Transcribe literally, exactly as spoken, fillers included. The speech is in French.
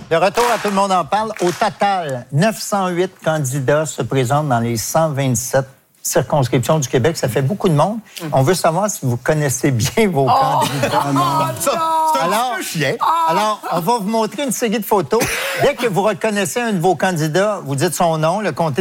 De retour à Tout le monde en parle. Au total, neuf cent huit candidats se présentent dans les cent vingt-sept circonscriptions du Québec. Ça fait beaucoup de monde. On veut savoir si vous connaissez bien vos Oh! candidats. Oh, non! C'est un Alors, petit peu chien. alors, on va vous montrer une série de photos. Dès que vous reconnaissez un de vos candidats, vous dites son nom, le comté